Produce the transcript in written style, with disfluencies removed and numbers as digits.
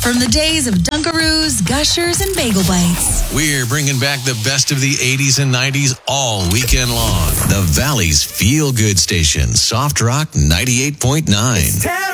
From the days of Dunkaroos, Gushers, and Bagel Bites. We're bringing back the best of the 80s and 90s all weekend long. The Valley's Feel Good Station, Soft Rock 98.9.